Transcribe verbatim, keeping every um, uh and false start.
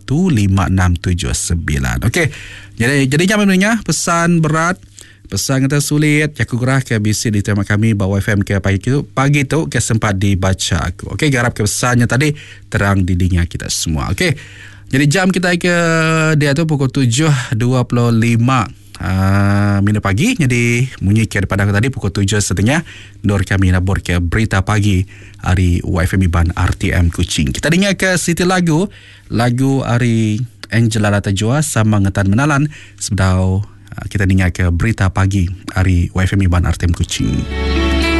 satu lima enam tujuh sembilan. Okey. Jadi jadinya mendengar pesan berat, pesan kata sulit, aku gerah ke bisi di tema kami bawa F M ke pagi tu, pagi tu ke sempat dibaca aku. Okey, garap ke pesannya tadi terang di telinga kita semua. Okey. Jadi jam kita ke dia tu pukul tujuh dua puluh lima uh, minit pagi. Jadi bunyi ke daripada aku tadi pukul tujuh setengah. Dor kami nabur ke berita pagi hari Y F M Iban R T M Kuching. Kita dengar ke Siti lagu, lagu hari Angela Latajua sama ngetan menalan sebedau. Kita dengar ke berita pagi hari Y F M Iban R T M Kuching.